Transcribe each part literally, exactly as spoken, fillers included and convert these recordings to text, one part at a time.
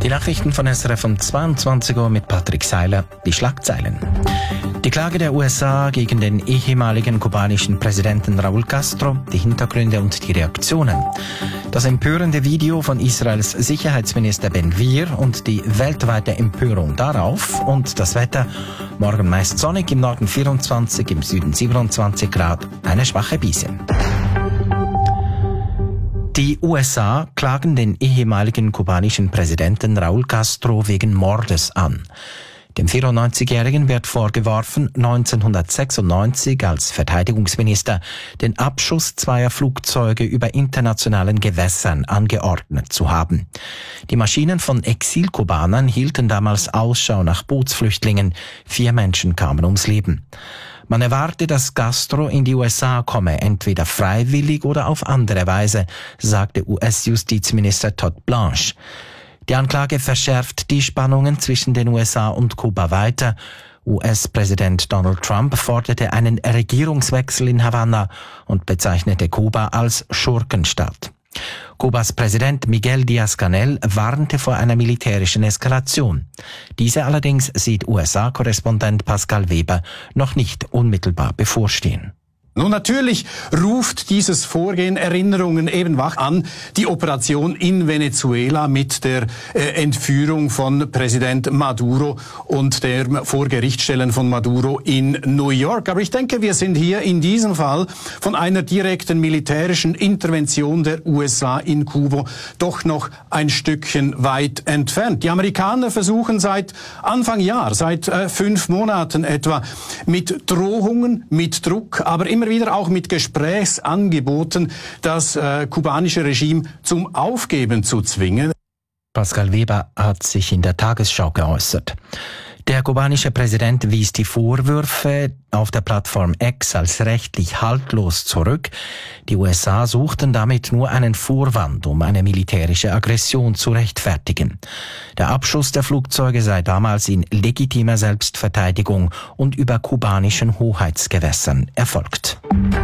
Die Nachrichten von S R F um zweiundzwanzig Uhr mit Patrick Seiler. Die Schlagzeilen. Die Klage der U S A gegen den ehemaligen kubanischen Präsidenten Raúl Castro, die Hintergründe und die Reaktionen. Das empörende Video von Israels Sicherheitsminister Ben Gvir und die weltweite Empörung darauf und das Wetter. Morgen meist sonnig, im Norden vierundzwanzig, im Süden siebenundzwanzig Grad, eine schwache Brise. Die U S A klagen den ehemaligen kubanischen Präsidenten Raúl Castro wegen Mordes an. Dem vierundneunzigjährigen wird vorgeworfen, neunzehnhundertsechsundneunzig als Verteidigungsminister den Abschuss zweier Flugzeuge über internationalen Gewässern angeordnet zu haben. Die Maschinen von Exilkubanern hielten damals Ausschau nach Bootsflüchtlingen. Vier Menschen kamen ums Leben. Man erwarte, dass Castro in die U S A komme, entweder freiwillig oder auf andere Weise, sagte U S-Justizminister Todd Blanche. Die Anklage verschärft die Spannungen zwischen den U S A und Kuba weiter. U S-Präsident Donald Trump forderte einen Regierungswechsel in Havanna und bezeichnete Kuba als Schurkenstaat. Kubas Präsident Miguel Díaz-Canel warnte vor einer militärischen Eskalation. Diese allerdings sieht U S A-Korrespondent Pascal Weber noch nicht unmittelbar bevorstehen. Nun, natürlich ruft dieses Vorgehen Erinnerungen eben wach an. Die Operation in Venezuela mit der äh, Entführung von Präsident Maduro und der Vorgerichtstellen von Maduro in New York. Aber ich denke, wir sind hier in diesem Fall von einer direkten militärischen Intervention der U S A in Kuba doch noch ein Stückchen weit entfernt. Die Amerikaner versuchen seit Anfang Jahr, seit äh, fünf Monaten etwa, mit Drohungen, mit Druck, aber immer wieder auch mit Gesprächsangeboten das äh, kubanische Regime zum Aufgeben zu zwingen. Pascal Weber hat sich in der Tagesschau geäußert. Der kubanische Präsident wies die Vorwürfe auf der Plattform X als rechtlich haltlos zurück. Die U S A suchten damit nur einen Vorwand, um eine militärische Aggression zu rechtfertigen. Der Abschuss der Flugzeuge sei damals in legitimer Selbstverteidigung und über kubanischen Hoheitsgewässern erfolgt.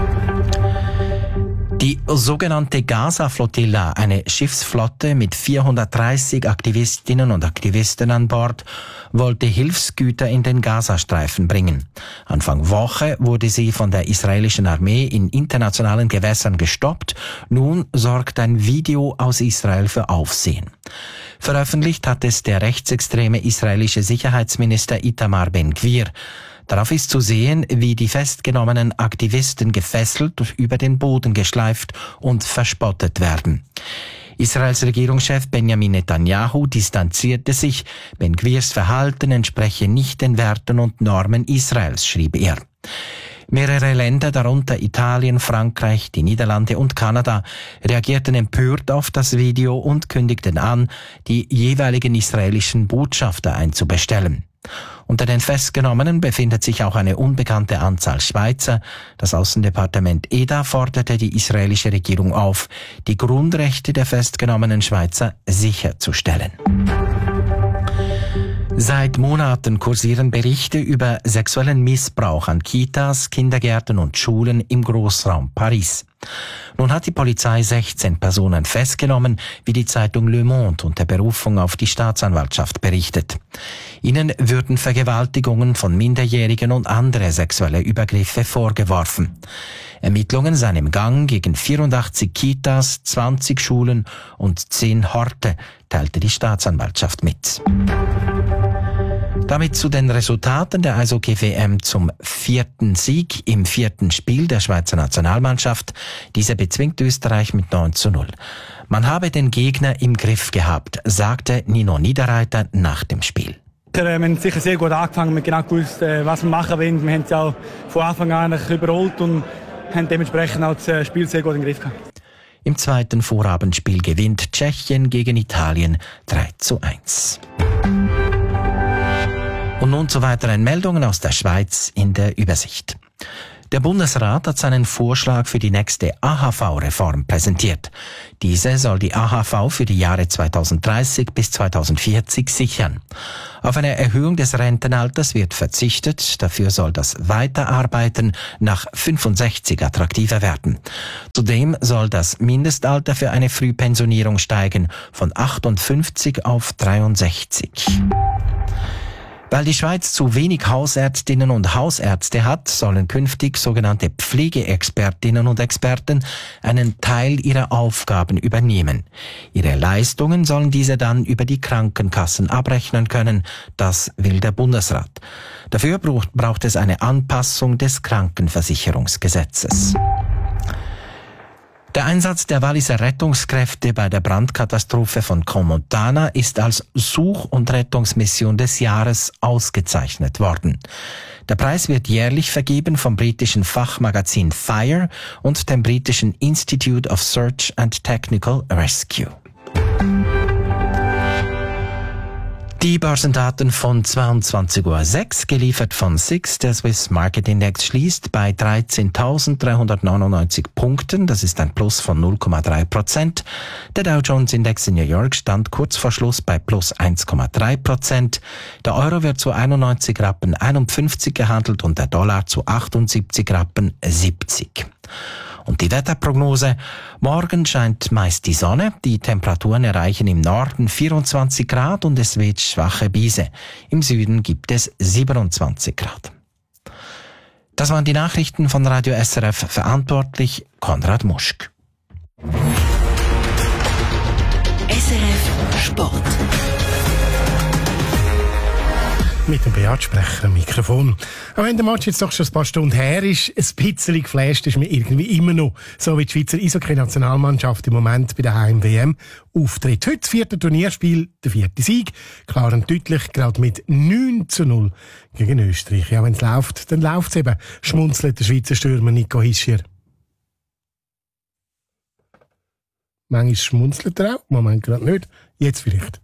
Die sogenannte Gaza-Flottilla, eine Schiffsflotte mit vierhundertdreißig Aktivistinnen und Aktivisten an Bord, wollte Hilfsgüter in den Gazastreifen bringen. Anfang Woche wurde sie von der israelischen Armee in internationalen Gewässern gestoppt. Nun sorgt ein Video aus Israel für Aufsehen. Veröffentlicht hat es der rechtsextreme israelische Sicherheitsminister Itamar Ben Gvir. Darauf ist zu sehen, wie die festgenommenen Aktivisten gefesselt und über den Boden geschleift und verspottet werden. Israels Regierungschef Benjamin Netanyahu distanzierte sich. Ben Gvirs Verhalten entspreche nicht den Werten und Normen Israels, schrieb er. Mehrere Länder, darunter Italien, Frankreich, die Niederlande und Kanada, reagierten empört auf das Video und kündigten an, die jeweiligen israelischen Botschafter einzubestellen. Unter den Festgenommenen befindet sich auch eine unbekannte Anzahl Schweizer. Das Außendepartement E D A forderte die israelische Regierung auf, die Grundrechte der festgenommenen Schweizer sicherzustellen. Seit Monaten kursieren Berichte über sexuellen Missbrauch an Kitas, Kindergärten und Schulen im Großraum Paris. Nun hat die Polizei sechzehn Personen festgenommen, wie die Zeitung Le Monde unter Berufung auf die Staatsanwaltschaft berichtet. Ihnen würden Vergewaltigungen von Minderjährigen und andere sexuelle Übergriffe vorgeworfen. Ermittlungen seien im Gang gegen vierundachtzig Kitas, zwanzig Schulen und zehn Horte, teilte die Staatsanwaltschaft mit. Damit zu den Resultaten der Eishockey-W M zum vierten Sieg im vierten Spiel der Schweizer Nationalmannschaft. Diese bezwingt Österreich mit neun zu null. Man habe den Gegner im Griff gehabt, sagte Nino Niederreiter nach dem Spiel. Wir haben sicher sehr gut angefangen, wir haben genau gewusst, was wir machen wollen. Wir haben es auch von Anfang an überholt und haben dementsprechend auch das Spiel sehr gut im Griff gehabt. Im zweiten Vorabendspiel gewinnt Tschechien gegen Italien drei zu eins. Und nun zu weiteren Meldungen aus der Schweiz in der Übersicht. Der Bundesrat hat seinen Vorschlag für die nächste A H V-Reform präsentiert. Diese soll die A H V für die Jahre zweitausenddreißig bis zweitausendvierzig sichern. Auf eine Erhöhung des Rentenalters wird verzichtet, dafür soll das Weiterarbeiten nach fünfundsechzig attraktiver werden. Zudem soll das Mindestalter für eine Frühpensionierung steigen von achtundfünfzig auf dreiundsechzig. Weil die Schweiz zu wenig Hausärztinnen und Hausärzte hat, sollen künftig sogenannte Pflegeexpertinnen und Experten einen Teil ihrer Aufgaben übernehmen. Ihre Leistungen sollen diese dann über die Krankenkassen abrechnen können. Das will der Bundesrat. Dafür braucht, braucht es eine Anpassung des Krankenversicherungsgesetzes. Der Einsatz der Walliser Rettungskräfte bei der Brandkatastrophe von Crans-Montana ist als Such- und Rettungsmission des Jahres ausgezeichnet worden. Der Preis wird jährlich vergeben vom britischen Fachmagazin Fire und dem britischen Institute of Search and Technical Rescue. Die Börsendaten von zweiundzwanzig Uhr sechs, geliefert von S I X. Der Swiss Market Index schließt bei dreizehntausenddreihundertneunundneunzig Punkten. Das ist ein Plus von null Komma drei Prozent. Der Dow Jones Index in New York stand kurz vor Schluss bei plus eins Komma drei Prozent. Der Euro wird zu einundneunzig Rappen einundfünfzig gehandelt und der Dollar zu achtundsiebzig Rappen siebzig. Und die Wetterprognose: Morgen scheint meist die Sonne, die Temperaturen erreichen im Norden vierundzwanzig Grad und es weht schwache Brise. Im Süden gibt es siebenundzwanzig Grad. Das waren die Nachrichten von Radio S R F, verantwortlich Konrad Muschk. S R F Sport. Mit dem Beat-Sprecher am Mikrofon. Auch wenn der Match jetzt doch schon ein paar Stunden her ist, ein bisschen geflasht ist mir irgendwie immer noch, so wie die Schweizer Eishockey-Nationalmannschaft im Moment bei der Heim-W M auftritt. Heute das vierte Turnierspiel, der vierte Sieg, klar und deutlich, gerade mit neun zu null gegen Österreich. Ja, wenn es läuft, dann läuft es eben, schmunzelt der Schweizer Stürmer Nico Hischier. Manchmal schmunzelt er auch, Moment gerade nicht, jetzt vielleicht.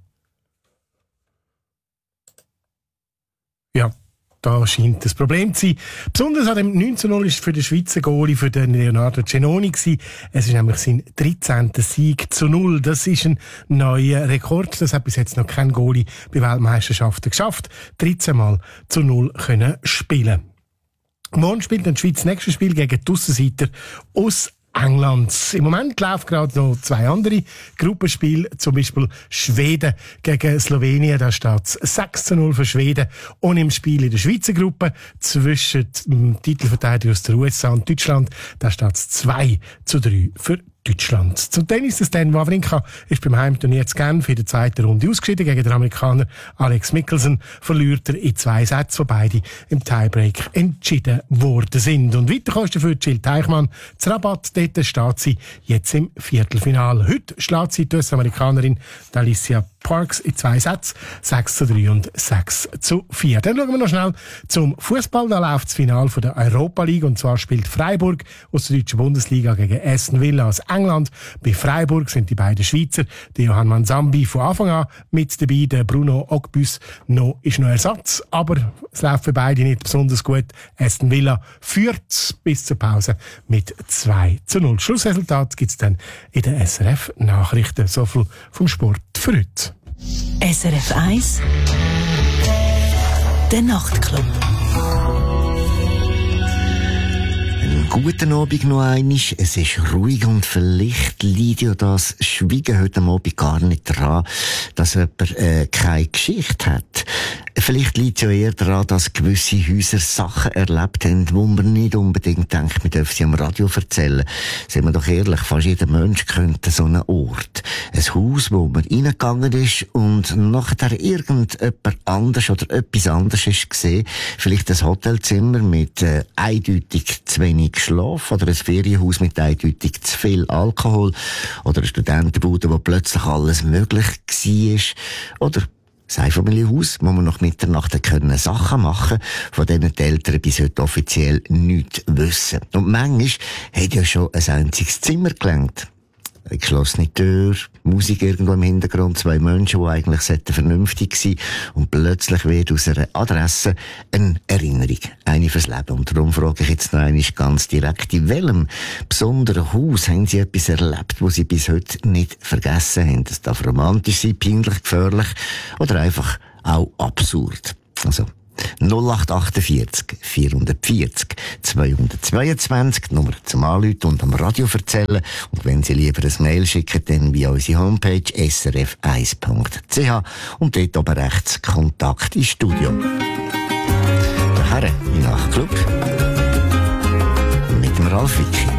Ja, da scheint das Problem zu sein. Besonders an dem neun zu null ist für den Schweizer Goalie, für den Leonardo Cenoni gewesen. Es ist nämlich sein dreizehnter Sieg zu null. Das ist ein neuer Rekord. Das hat bis jetzt noch kein Goalie bei Weltmeisterschaften geschafft. dreizehn Mal zu null können spielen. Morgen spielt dann die Schweiz das nächste Spiel gegen die Aussenseiter aus England. Im Moment laufen gerade noch zwei andere Gruppenspiele, zum Beispiel Schweden gegen Slowenien. Da steht es sechs zu null für Schweden. Und im Spiel in der Schweizer Gruppe zwischen dem Titelverteidiger aus der U S A und Deutschland, da steht es zwei zu drei für Deutschland. Zum Tennis, der Stan Wawrinka ist beim Heimturnier zu Genf in der zweiten Runde ausgeschieden. Gegen den Amerikaner Alex Michelsen verliert er in zwei Sätzen, wo beide im Tiebreak entschieden worden sind. Und weiter kannst du für Jill Teichmann zu Rabat. Dort steht sie jetzt im Viertelfinale. Heute schlägt sie die U S-Amerikanerin Alicia Parks in zwei Sätzen, sechs zu drei und sechs zu vier. Dann schauen wir noch schnell zum Fußball. Da läuft das Finale von der Europa League, und zwar spielt Freiburg aus der deutschen Bundesliga gegen Aston Villa aus England. Bei Freiburg sind die beiden Schweizer, der Johann Manzambi von Anfang an mit dabei, der Bruno Ogbus noch, ist noch Ersatz, aber es läuft für beide nicht besonders gut. Aston Villa führt bis zur Pause mit zwei zu null. Schlussresultat gibt es dann in den S R F-Nachrichten. So viel vom Sport für heute. S R F eins Der Nachtclub. Einen guten Abend noch einmal. Es ist ruhig und vielleicht liegt ja das Schweigen heute Abend gar nicht daran, dass jemand äh, keine Geschichte hat. Vielleicht liegt es ja eher daran, dass gewisse Häuser Sachen erlebt haben, wo man nicht unbedingt denkt, wir dürfen sie am Radio erzählen. Seien wir doch ehrlich, fast jeder Mensch könnte so einen Ort. Ein Haus, wo man reingegangen ist und nachher irgendjemand anders oder etwas anderes ist gesehen. Vielleicht ein Hotelzimmer mit äh, eindeutig zu wenig Schlaf oder ein Ferienhaus mit eindeutig zu viel Alkohol oder eine Studentenbude, wo plötzlich alles möglich war. Oder ein Einfamilienhaus, wo man nach Mitternacht können Sachen machen, von denen die Eltern bis heute offiziell nichts wissen. Und manchmal hat ja schon ein einziges Zimmer gelangt. eine geschlossene Tür, Musik irgendwo im Hintergrund, zwei Menschen, die eigentlich vernünftig sein sollten, und plötzlich wird aus einer Adresse eine Erinnerung, eine fürs Leben. Und darum frage ich jetzt noch einmal ganz direkt, in welchem besonderen Haus haben Sie etwas erlebt, das Sie bis heute nicht vergessen haben? Das darf romantisch sein, peinlich, gefährlich oder einfach auch absurd. Also null acht achtundvierzig vierhundertvierzig zweihundertzweiundzwanzig, Nummer zum Anrufen und am Radio erzählen. Und wenn Sie lieber ein Mail schicken, dann via unsere Homepage s r f eins punkt c h und dort oben rechts Kontakt ins Studio. Nachher in Nachtclub mit dem Ralf Wicki.